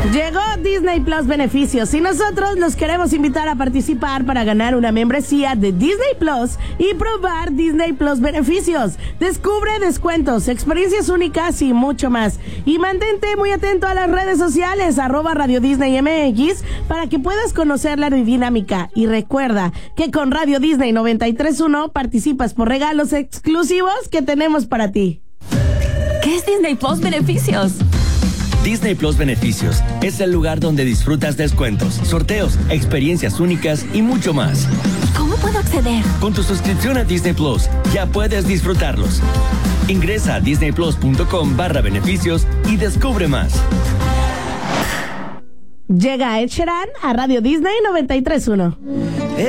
Llegó Disney Plus Beneficios y nosotros los queremos invitar a participar para ganar una membresía de Disney Plus y probar Disney Plus Beneficios. Descubre descuentos, experiencias únicas y mucho más. Y mantente muy atento a las redes sociales @Radio Disney MX para que puedas conocer la dinámica. Y recuerda que con Radio Disney 93.1 participas por regalos exclusivos que tenemos para ti. ¿Qué es Disney Plus Beneficios? Disney Plus Beneficios es el lugar donde disfrutas descuentos, sorteos, experiencias únicas y mucho más. ¿Cómo puedo acceder? Con tu suscripción a Disney Plus ya puedes disfrutarlos. Ingresa a disneyplus.com/beneficios y descubre más. Llega Ed Sheeran a Radio Disney 93.1.